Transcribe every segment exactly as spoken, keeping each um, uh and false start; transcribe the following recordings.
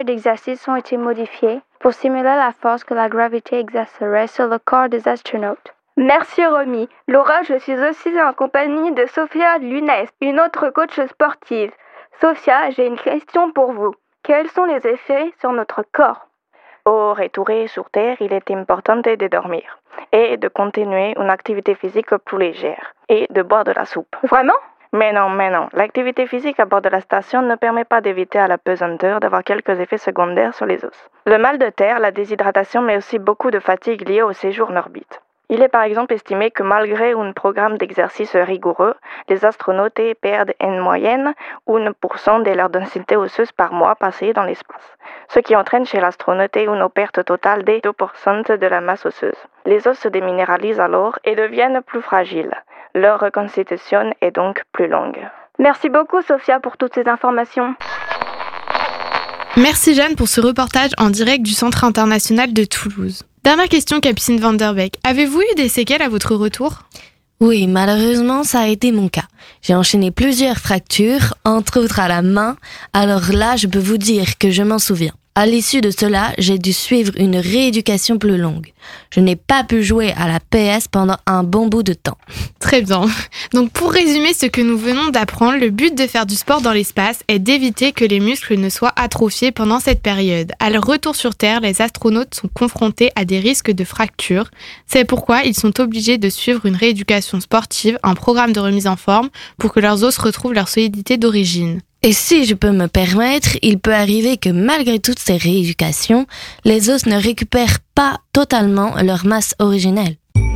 d'exercice ont été modifiés pour simuler la force que la gravité exercerait sur le corps des astronautes. Merci Romy. Laura, je suis aussi en compagnie de Sophia Lunes, une autre coach sportive. Sophia, j'ai une question pour vous. Quels sont les effets sur notre corps? Au retour sur Terre, il est important de dormir et de continuer une activité physique plus légère et de boire de la soupe. Vraiment? Mais non, mais non. L'activité physique à bord de la station ne permet pas d'éviter à la pesanteur d'avoir quelques effets secondaires sur les os. Le mal de terre, la déshydratation, mais aussi beaucoup de fatigue liée au séjour en orbite. Il est par exemple estimé que malgré un programme d'exercice rigoureux, les astronautes perdent en moyenne un pour cent de leur densité osseuse par mois passé dans l'espace, ce qui entraîne chez l'astronaute une perte totale de deux pour cent de la masse osseuse. Les os se déminéralisent alors et deviennent plus fragiles. Leur reconstitution est donc plus longue. Merci beaucoup Sophia pour toutes ces informations. Merci Jeanne pour ce reportage en direct du Centre international de Toulouse. Dernière question, Capucine Van Der Beek. Avez-vous eu des séquelles à votre retour? Oui, malheureusement, ça a été mon cas. J'ai enchaîné plusieurs fractures, entre autres à la main. Alors là, je peux vous dire que je m'en souviens. À l'issue de cela, j'ai dû suivre une rééducation plus longue. Je n'ai pas pu jouer à la P S pendant un bon bout de temps. Très bien. Donc pour résumer ce que nous venons d'apprendre, le but de faire du sport dans l'espace est d'éviter que les muscles ne soient atrophiés pendant cette période. À leur retour sur Terre, les astronautes sont confrontés à des risques de fractures. C'est pourquoi ils sont obligés de suivre une rééducation sportive, un programme de remise en forme pour que leurs os retrouvent leur solidité d'origine. Et si je peux me permettre, il peut arriver que malgré toutes ces rééducations, les os ne récupèrent pas totalement leur masse originelle.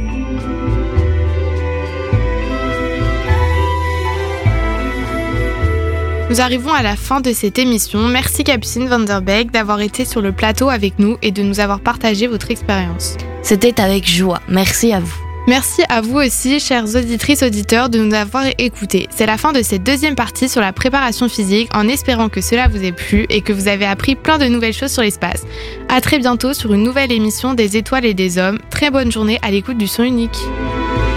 Nous arrivons à la fin de cette émission. Merci Capucine Van Der Beek d'avoir été sur le plateau avec nous et de nous avoir partagé votre expérience. C'était avec joie. Merci à vous. Merci à vous aussi, chères auditrices, auditeurs, de nous avoir écoutés. C'est la fin de cette deuxième partie sur la préparation physique, en espérant que cela vous ait plu et que vous avez appris plein de nouvelles choses sur l'espace. À très bientôt sur une nouvelle émission des Étoiles et des Hommes. Très bonne journée à l'écoute du Son Unique.